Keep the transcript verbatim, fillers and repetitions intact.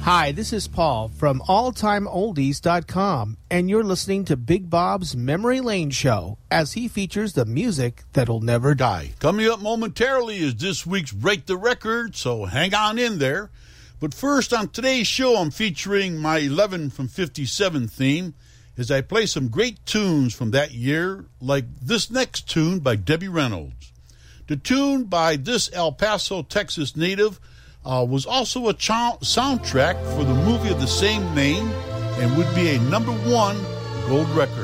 Hi, this is Paul from all time oldies dot com, and you're listening to Big Bob's Memory Lane Show as he features the music that'll never die. Coming up momentarily is this week's Break the Record, so hang on in there. But first, on today's show, I'm featuring my eleven from fifty-seven theme as I play some great tunes from that year, like this next tune by Debbie Reynolds. The tune by this El Paso, Texas native uh, was also a ch- soundtrack for the movie of the same name and would be a number one gold record.